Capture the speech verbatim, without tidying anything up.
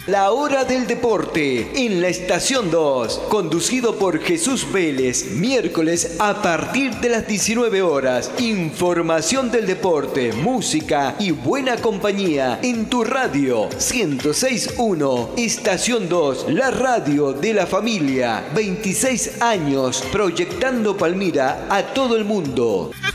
La Hora del Deporte en la Estación dos, conducido por Jesús Vélez, miércoles a partir de las diecinueve horas. Información del deporte, música y buena compañía en tu radio ciento seis punto uno. Estación dos, la radio de la familia. veintiséis años proyectando Palmira a todo el mundo.